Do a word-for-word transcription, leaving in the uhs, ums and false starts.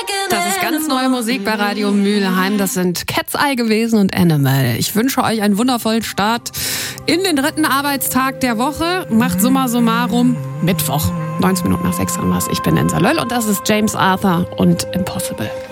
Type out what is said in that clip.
Das ist ganz neue Musik bei Radio Mülheim. Das sind Cat's Eye gewesen und Animal. Ich wünsche euch einen wundervollen Start in den dritten Arbeitstag der Woche. Macht summa summarum Mittwoch. neunzehn Minuten nach sechs haben wir es. Ich bin Ensa Löll und das ist James Arthur und Impossible.